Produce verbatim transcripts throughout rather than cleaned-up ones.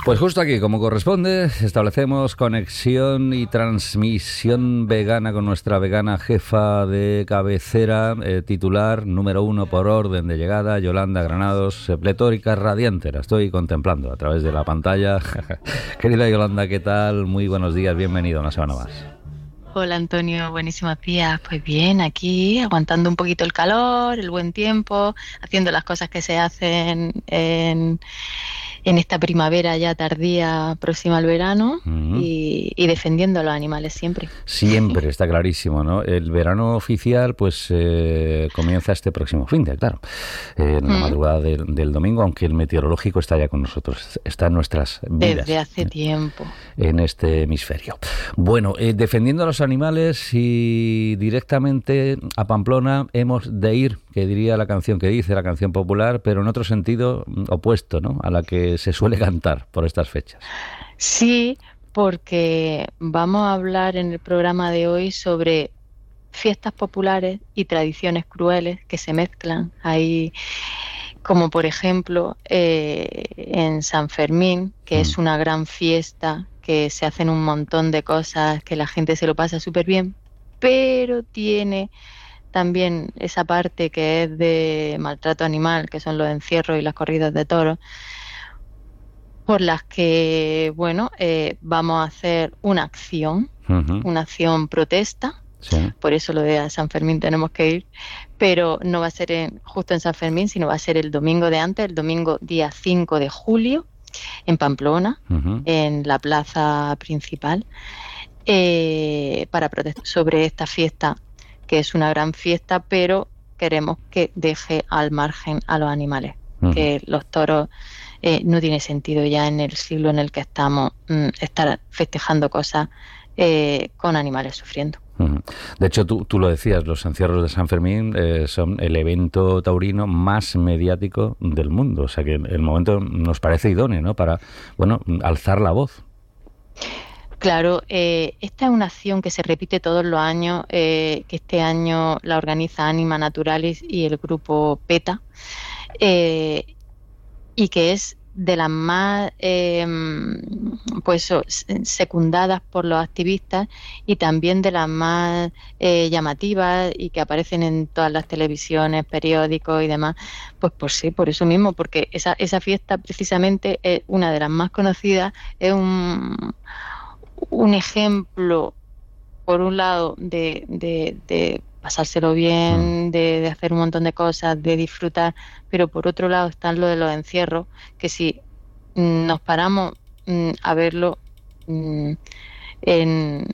Pues justo aquí, como corresponde, establecemos conexión y transmisión vegana con nuestra vegana jefa de cabecera, eh, titular número uno por orden de llegada, Yolanda Granados, eh, pletórica, radiante. La estoy contemplando a través de la pantalla. Querida Yolanda, ¿qué tal? Muy buenos días, bienvenido una semana más. Hola Antonio, buenísimos días. Pues bien, aquí aguantando un poquito el calor, el buen tiempo, haciendo las cosas que se hacen en, en esta primavera ya tardía próxima al verano uh-huh. y, y defendiendo a los animales siempre. Siempre, está clarísimo, ¿no? El verano oficial pues eh, comienza este próximo fin de, claro, eh, en la uh-huh. madrugada del, del domingo, aunque el meteorológico está ya con nosotros, está en nuestras vidas. Desde hace eh, tiempo. En este hemisferio. Bueno, eh, defendiendo a los animales y directamente a Pamplona hemos de ir, que diría la canción que dice, la canción popular, pero en otro sentido opuesto, ¿no?, a la que se suele cantar por estas fechas. Sí, porque vamos a hablar en el programa de hoy sobre fiestas populares y tradiciones crueles que se mezclan ahí, como por ejemplo eh, en San Fermín, que mm. es una gran fiesta, que se hacen un montón de cosas, que la gente se lo pasa súper bien, pero tiene también esa parte que es de maltrato animal, que son los encierros y las corridas de toros, por las que, bueno, eh, vamos a hacer una acción, uh-huh. una acción protesta. Sí. Por eso lo de San Fermín tenemos que ir, pero no va a ser en, justo en San Fermín, sino va a ser el domingo de antes, el domingo día cinco de julio, en Pamplona, uh-huh. en la plaza principal, eh, para protestar sobre esta fiesta, que es una gran fiesta, pero queremos que deje al margen a los animales, uh-huh. que los toros eh, no tiene sentido ya en el siglo en el que estamos mm, estar festejando cosas eh, con animales sufriendo. De hecho, tú, tú lo decías, los encierros de San Fermín eh, son el evento taurino más mediático del mundo. O sea que el momento nos parece idóneo, ¿no?, para, bueno, alzar la voz. Claro, eh, esta es una acción que se repite todos los años, eh, que este año la organiza Anima Naturalis y el grupo PETA, eh, y que es de las más eh, pues secundadas por los activistas y también de las más eh, llamativas y que aparecen en todas las televisiones, periódicos y demás, pues por sí, por eso mismo, porque esa, esa fiesta precisamente es una de las más conocidas, es un, un ejemplo, por un lado, de, de, de pasárselo bien, de, de hacer un montón de cosas, de disfrutar, pero por otro lado están lo de los encierros, que si nos paramos mm, a verlo mm, en,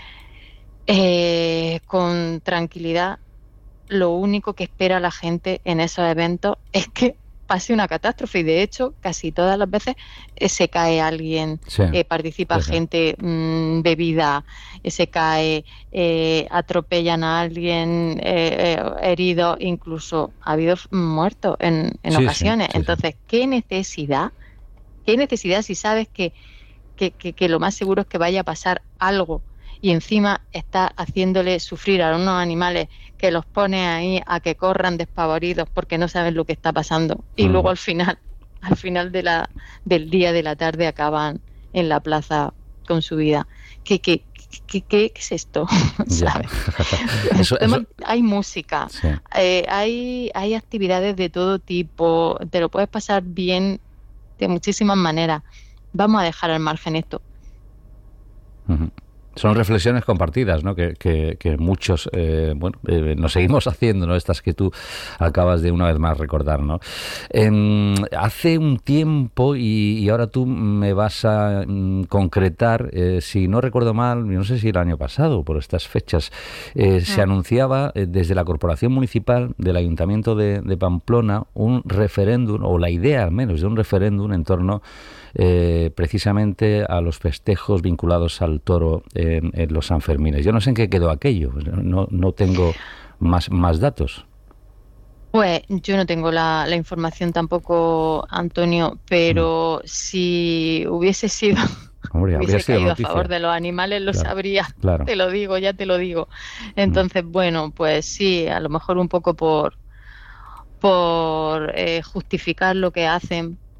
eh, con tranquilidad, lo único que espera la gente en esos eventos es que pase una catástrofe, y de hecho casi todas las veces eh, se cae alguien, sí, eh, participa sí, gente mmm, bebida, eh, se cae, eh, atropellan a alguien, eh, eh, herido, incluso ha habido muertos en, en sí, ocasiones. Sí, sí, entonces, sí. ¿qué necesidad? ¿Qué necesidad si sabes que, que, que, que lo más seguro es que vaya a pasar algo y encima está haciéndole sufrir a unos animales que los pone ahí a que corran despavoridos porque no saben lo que está pasando y mm. luego al final, al final de la, del día, de la tarde, acaban en la plaza con su vida? ¿Qué, qué, qué, qué, qué es esto? ¿Sabes? eso, eso... Hay música, sí. eh, hay, hay actividades de todo tipo, te lo puedes pasar bien de muchísimas maneras. Vamos a dejar al margen esto. Uh-huh. Son reflexiones compartidas, ¿no?, que, que, que muchos, eh, bueno, eh, nos seguimos haciendo, ¿no?, estas que tú acabas de una vez más recordar, ¿no? Eh, hace un tiempo, y, y ahora tú me vas a mm, concretar, eh, si no recuerdo mal, no sé si el año pasado, por estas fechas, eh, ah. se anunciaba eh, desde la Corporación Municipal del Ayuntamiento de, de Pamplona un referéndum, o la idea al menos de un referéndum en torno Eh, precisamente a los festejos vinculados al toro en, en los Sanfermines. Yo no sé en qué quedó aquello, no, no tengo más, más datos. Pues yo no tengo la, la información tampoco, Antonio, pero mm. si hubiese sido, Hombre, hubiese sido caído noticia. a favor de los animales, lo claro, sabría, claro. te lo digo, ya te lo digo. Entonces, mm. bueno, pues sí, a lo mejor un poco por, por eh, justificar lo que hacen,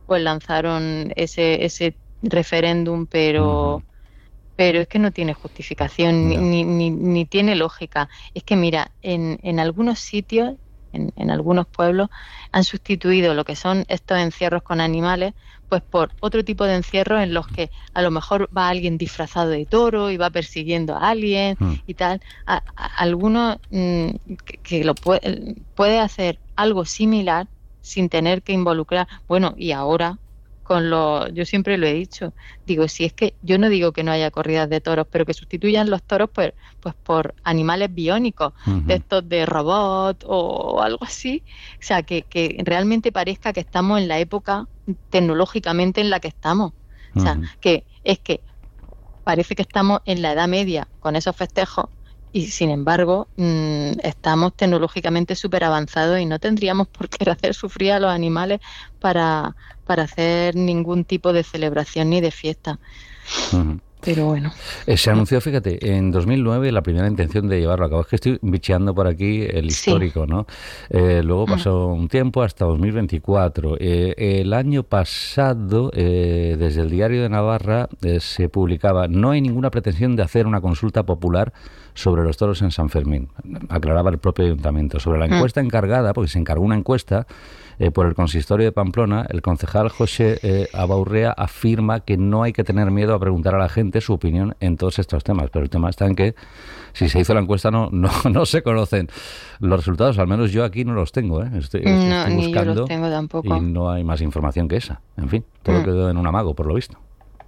pues lanzaron ese, ese referéndum, pero... Uh-huh. Pero es que no tiene justificación, no. ni, ni, ni tiene lógica. Es que mira, en, en algunos sitios, en, en algunos pueblos, han sustituido lo que son estos encierros con animales, pues por otro tipo de encierros en los que a lo mejor va alguien disfrazado de toro y va persiguiendo a alguien mm. y tal. A, a, algunos mmm, que, que lo puede, puede hacer algo similar sin tener que involucrar. Bueno, y ahora... con lo, yo siempre lo he dicho, digo, si es que yo no digo que no haya corridas de toros, pero que sustituyan los toros pues, pues por animales biónicos, uh-huh. de estos de robot o algo así, o sea, que, que realmente parezca que estamos en la época tecnológicamente en la que estamos, uh-huh. o sea, que es que parece que estamos en la Edad Media con esos festejos y sin embargo mmm, estamos tecnológicamente súper avanzados y no tendríamos por qué hacer sufrir a los animales para, para hacer ningún tipo de celebración ni de fiesta. Uh-huh. Pero bueno. Eh, se anunció, fíjate, en dos mil nueve la primera intención de llevarlo a cabo. Es que estoy bicheando por aquí el histórico, sí. ¿no? Eh, luego pasó un tiempo hasta dos mil veinticuatro. Eh, el año pasado, eh, desde el Diario de Navarra, eh, se publicaba: no hay ninguna pretensión de hacer una consulta popular sobre los toros en San Fermín. Aclaraba el propio ayuntamiento. Sobre la encuesta mm. encargada, porque se encargó una encuesta eh, por el consistorio de Pamplona, el concejal José eh, Abaurrea afirma que no hay que tener miedo a preguntar a la gente su opinión en todos estos temas, pero el tema está en que si se hizo la encuesta no no, no se conocen los resultados, al menos yo aquí no los tengo, ¿eh? estoy, estoy no, buscando ni yo los tengo tampoco. Y no hay más información que esa, en fin, todo mm. quedó en un amago, por lo visto.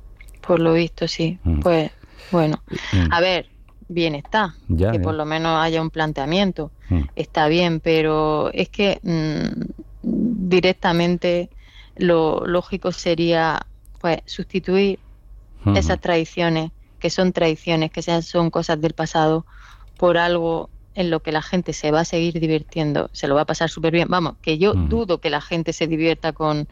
Por lo visto, sí, mm. pues bueno, mm. a ver, bien está, ya, que ya. por lo menos haya un planteamiento, mm. está bien, pero es que mmm, directamente lo lógico sería pues sustituir uh-huh. esas tradiciones, que son tradiciones, que sean, son cosas del pasado, por algo en lo que la gente se va a seguir divirtiendo, se lo va a pasar súper bien. Vamos, que yo uh-huh. dudo que la gente se divierta con...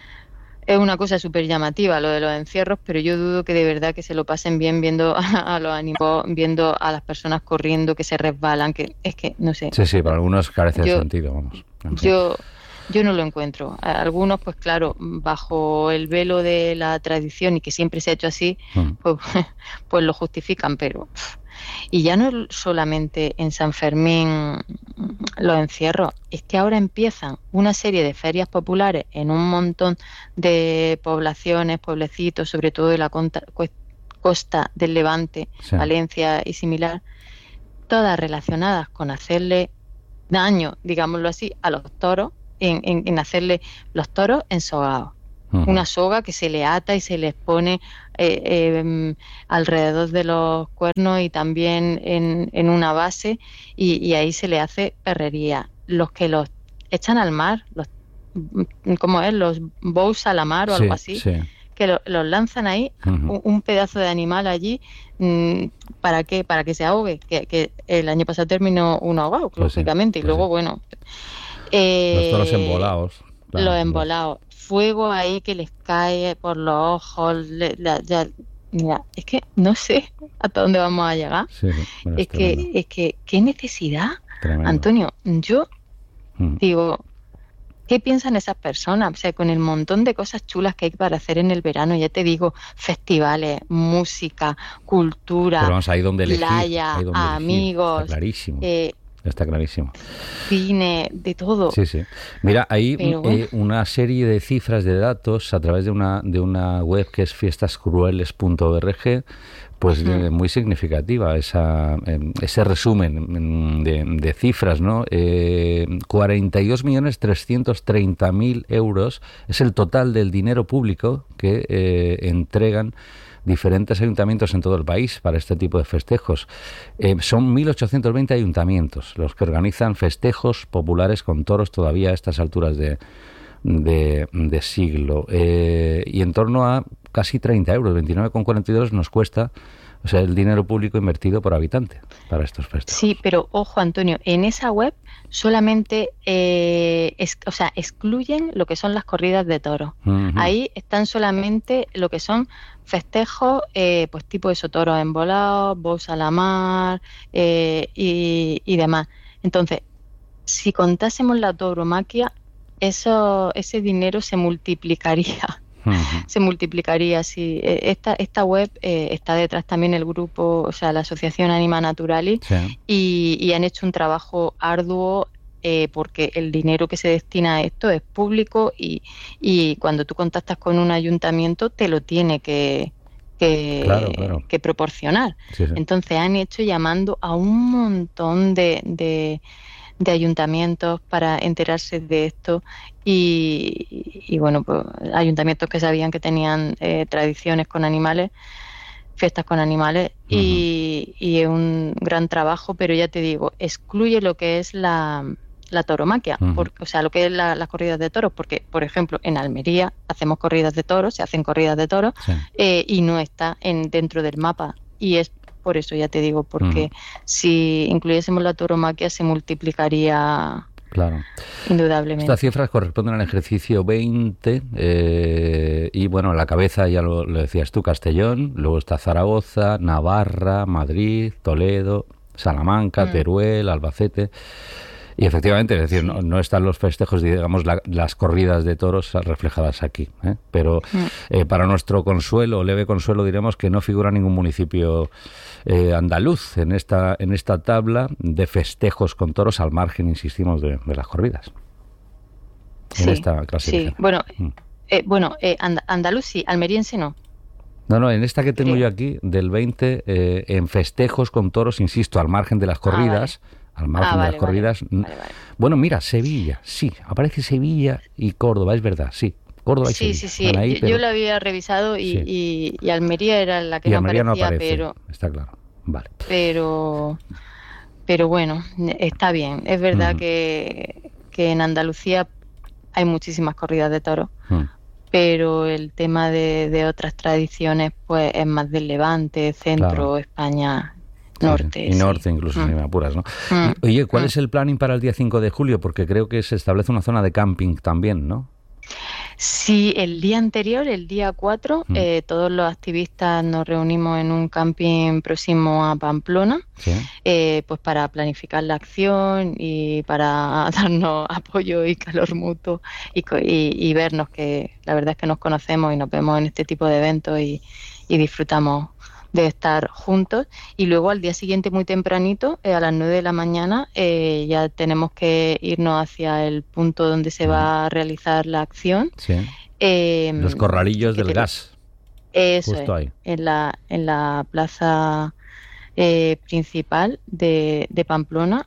Es una cosa súper llamativa lo de los encierros, pero yo dudo que de verdad que se lo pasen bien viendo a, a los animales, viendo a las personas corriendo, que se resbalan, que es que, no sé. Sí, sí, para algunos carece de sentido, vamos. Yo... Yo no lo encuentro. Algunos, pues claro, bajo el velo de la tradición y que siempre se ha hecho así, mm. pues, pues lo justifican, pero... Y ya no solamente en San Fermín los encierros, es que ahora empiezan una serie de ferias populares en un montón de poblaciones, pueblecitos, sobre todo de la conta, costa del Levante, sí. Valencia y similar, todas relacionadas con hacerle daño, digámoslo así, a los toros, En, en, en hacerle los toros ensogados. Uh-huh. Una soga que se le ata y se les pone eh, eh, alrededor de los cuernos y también en, en una base y, y ahí se le hace perrería. Los que los echan al mar, los, ¿cómo es? Los bows a la mar o sí, algo así, sí. que lo, los lanzan ahí, uh-huh. un, un pedazo de animal allí, mmm, ¿para qué? Para que se ahogue, que, que el año pasado terminó uno ahogado, pues lógicamente, sí, pues y luego, sí. bueno... Eh, los toros embolados. Claro, los embolados. Fuego ahí que les cae por los ojos. Le, la, ya, mira, es que no sé hasta dónde vamos a llegar. Sí, sí, es, que, es que, ¿qué necesidad? Tremendo. Antonio, yo mm. digo, ¿qué piensan esas personas? O sea, con el montón de cosas chulas que hay para hacer en el verano, ya te digo, festivales, música, cultura, Pero vamos, ahí donde elegir, playa, ahí donde amigos. Está clarísimo. Eh, Está clarísimo. Cine, de todo. Sí, sí. Mira, hay bueno. eh, una serie de cifras, de datos, a través de una de una web que es fiestas crueles punto org, pues uh-huh. eh, muy significativa esa eh, ese resumen de, de cifras, ¿no? Eh, cuarenta y dos millones trescientos treinta mil euros es el total del dinero público que eh, entregan diferentes ayuntamientos en todo el país para este tipo de festejos. Eh, son mil ochocientos veinte ayuntamientos los que organizan festejos populares con toros todavía a estas alturas de, de, de siglo. Eh, y en torno a casi treinta euros, veintinueve con cuarenta y dos nos cuesta, o sea, el dinero público invertido por habitante para estos festejos. Sí, pero ojo, Antonio, en esa web solamente eh, es, o sea, excluyen lo que son las corridas de toros. Uh-huh. Ahí están solamente lo que son festejos, eh, pues tipo eso, toros embolados, bows a la mar eh, y, y demás. Entonces, si contásemos la tauromaquia, eso, ese dinero se multiplicaría. Uh-huh. Se multiplicaría, sí. Esta, esta web eh, está detrás también el grupo, o sea, la asociación Anima Naturalis, sí. y, y han hecho un trabajo arduo eh, porque el dinero que se destina a esto es público y, y cuando tú contactas con un ayuntamiento te lo tiene que, que, claro, claro. que proporcionar. Sí, sí. Entonces han hecho llamando a un montón de... de de ayuntamientos para enterarse de esto y, y bueno, pues ayuntamientos que sabían que tenían eh, tradiciones con animales, fiestas con animales, uh-huh. y, y es un gran trabajo, pero ya te digo, excluye lo que es la, la tauromaquia, uh-huh. porque, o sea, lo que es la, las corridas de toros, porque, por ejemplo, en Almería hacemos corridas de toros, se hacen corridas de toros, sí. eh, y no está en dentro del mapa, y es por eso, ya te digo, porque uh-huh. si incluyésemos la tauromaquia se multiplicaría claro. indudablemente. Estas cifras corresponden al ejercicio veinte eh, y bueno, la cabeza ya lo, lo decías tú, Castellón, luego está Zaragoza, Navarra, Madrid, Toledo, Salamanca, uh-huh. Teruel, Albacete. Y efectivamente, es decir, sí. no, no están los festejos, digamos, la, las corridas de toros reflejadas aquí, ¿eh? Pero eh, para nuestro consuelo, leve consuelo, diremos que no figura ningún municipio eh, andaluz en esta en esta tabla de festejos con toros, al margen, insistimos, de, de las corridas. En sí, esta clasificación. Sí, bueno, mm. eh, bueno eh, and- andaluz sí, almeriense no. No, no, en esta que tengo sí. yo aquí, del veinte, eh, en festejos con toros, insisto, al margen de las corridas... Ah, vale. Al margen ah, vale, de las corridas. Vale, vale, vale. Bueno, mira, Sevilla, sí, aparece Sevilla y Córdoba, es verdad, sí. Córdoba y sí, Sevilla. Sí, sí, sí. Yo, pero... yo lo había revisado y, sí. y, y Almería era la que y no Almería aparecía, no aparece, pero... está claro, vale. Pero, pero bueno, está bien. Es verdad uh-huh. que, que en Andalucía hay muchísimas corridas de toros, uh-huh. pero el tema de, de otras tradiciones pues es más del Levante, Centro, claro. España... Norte. Sí, y norte, sí. incluso, mm. si me apuras, ¿no? Mm. Y, oye, ¿cuál mm. es el planning para el día cinco de julio? Porque creo que se establece una zona de camping también, ¿no? Sí, el día anterior, el día cuatro, mm. eh, todos los activistas nos reunimos en un camping próximo a Pamplona, ¿sí? eh, pues para planificar la acción y para darnos apoyo y calor mutuo y, y, y vernos, que la verdad es que nos conocemos y nos vemos en este tipo de eventos y, y disfrutamos de estar juntos. Y luego al día siguiente muy tempranito, eh, a las nueve de la mañana, eh, ya tenemos que irnos hacia el punto donde se va a realizar la acción. Sí. Eh, Los corralillos del te... gas. Eso Justo es, ahí. En la, en la plaza eh, principal de, de Pamplona.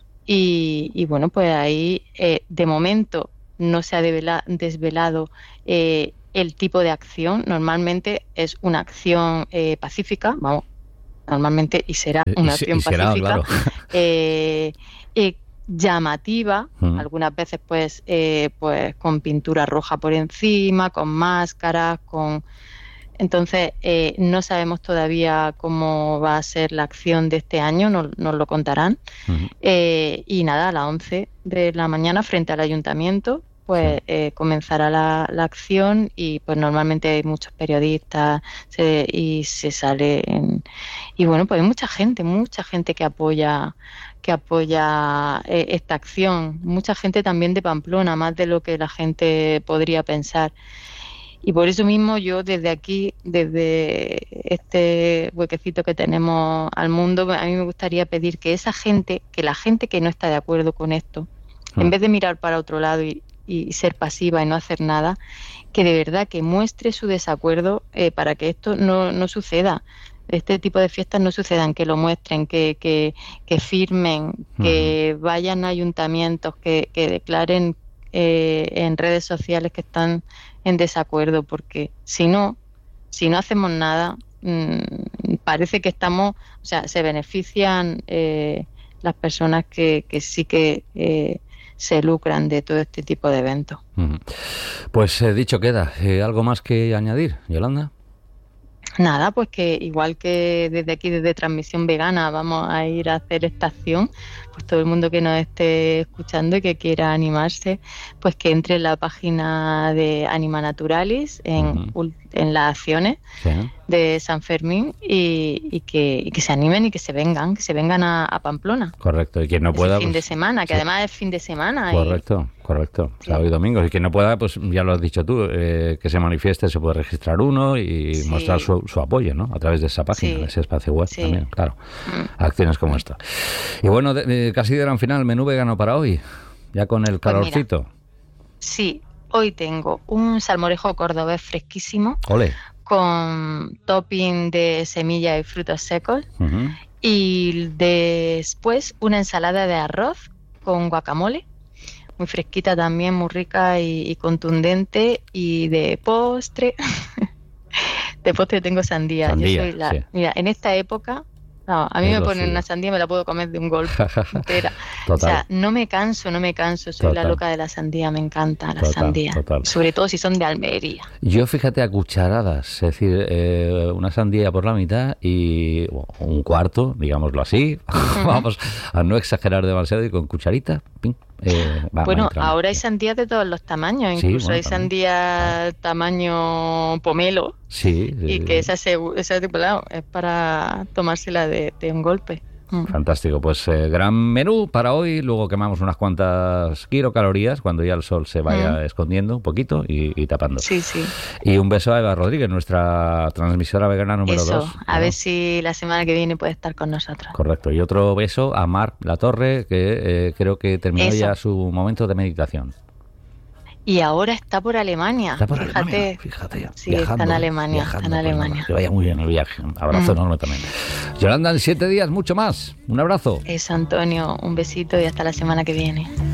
Y, y bueno, pues ahí eh, de momento no se ha devela, desvelado eh, el tipo de acción. Normalmente es una acción eh, pacífica, vamos, normalmente y será una y acción y será, pacífica, claro. eh, eh, llamativa, uh-huh. algunas veces pues, eh, pues con pintura roja por encima, con máscaras, con... Entonces, eh, no sabemos todavía cómo va a ser la acción de este año, nos, nos lo contarán. Uh-huh. Eh, y nada, a las once de la mañana, frente al ayuntamiento, pues sí. eh, comenzará la, la acción y pues normalmente hay muchos periodistas se, y se sale en, y bueno, pues hay mucha gente, mucha gente que apoya que apoya eh, esta acción, mucha gente también de Pamplona, más de lo que la gente podría pensar. Y por eso mismo yo desde aquí, desde este huequecito que tenemos al mundo, a mí me gustaría pedir que esa gente, que la gente que no está de acuerdo con esto, en vez de mirar para otro lado y, y ser pasiva y no hacer nada, que de verdad que muestre su desacuerdo eh, para que esto no, no suceda. Este tipo de fiestas no sucedan, que lo muestren, que, que, que firmen, que uh-huh. vayan a ayuntamientos, que, que declaren eh, en redes sociales que están en desacuerdo, porque si no, si no hacemos nada, mmm, parece que estamos, o sea, se benefician eh, las personas que, que sí que eh, se lucran de todo este tipo de eventos. Uh-huh. Pues eh, dicho queda, eh, ¿algo más que añadir, Yolanda? Nada, pues que igual que desde aquí, desde Transmisión Vegana, vamos a ir a hacer esta acción, pues todo el mundo que nos esté escuchando y que quiera animarse, pues que entre en la página de Anima Naturalis, en, uh-huh. en las acciones, sí. de San Fermín y, y, que, y que se animen y que se vengan, que se vengan a, a Pamplona. Correcto, y quien no pueda... Ese fin pues, de semana, que sí. Además es fin de semana. Correcto, y... correcto, sí. Sábado y domingo. Y quien no pueda, pues ya lo has dicho tú, eh, que se manifieste, se puede registrar uno y sí. mostrar su, su apoyo, ¿no? A través de esa página, sí. de ese espacio web sí. también, claro. Mm. Acciones como esta. Y bueno, de, de, casi de gran final, menú vegano para hoy, ya con el calorcito. Pues mira, sí, hoy tengo un salmorejo cordobés fresquísimo. Ole. Con topping de semillas y frutos secos. Uh-huh. Y después una ensalada de arroz con guacamole, muy fresquita también, muy rica y, y contundente. Y de postre, de postre tengo sandía. sandía Yo soy la, sí. Mira, en esta época, no, a mí es me ponen una sandía y me la puedo comer de un golpe entera. O sea, no me canso, no me canso, soy total. La loca de la sandía, me encanta la total, sandía, total. Sobre todo si son de Almería. Yo fíjate a cucharadas, es decir, eh, una sandía por la mitad y bueno, un cuarto, digámoslo así, uh-huh. vamos a no exagerar demasiado y con cucharita, ping. Eh, va, bueno, va ahora hay sandías de todos los tamaños, incluso sí, bueno, hay sandías tamaño pomelo, sí, sí, y que esa, esa tipo, claro, es para tomársela de, de un golpe. Fantástico, pues eh, gran menú para hoy, luego quemamos unas cuantas kilocalorías cuando ya el sol se vaya mm. escondiendo un poquito y, y tapando. Sí, sí. Y un beso a Eva Rodríguez, nuestra transmisora vegana número Eso, dos. A ¿no? ver si la semana que viene puede estar con nosotros. Correcto, y otro beso a Marc Latorre, que eh, creo que terminó Eso. ya su momento de meditación. Y ahora está por Alemania. Está por fíjate. Alemania, fíjate. Sí, viajando, está en Alemania. Viajando, está en Alemania. Que vaya muy bien el viaje. Un abrazo mm. enorme también. Yolanda, en siete días, mucho más. Un abrazo. Eso, Antonio. Un besito y hasta la semana que viene.